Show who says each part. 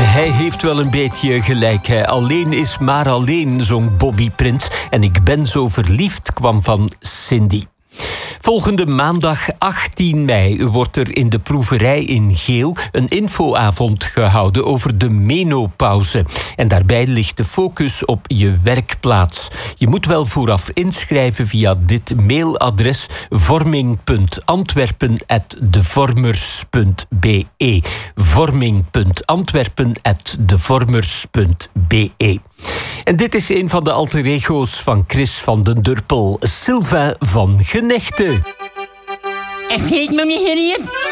Speaker 1: Hij heeft wel een beetje gelijk. Hè. Alleen is maar alleen, zong Bobby Prins. En ik ben zo verliefd kwam van Cindy. Volgende maandag 18 mei wordt er in de proeverij in Geel een infoavond gehouden over de menopauze. En daarbij ligt de focus op je werkplaats. Je moet wel vooraf inschrijven via dit mailadres vorming.antwerpen@devormers.be vorming.antwerpen@devormers.be. En dit is een van de alter ego's van Chris van den Durpel, Sylvain van Genechte.
Speaker 2: En heet me niet Harriet?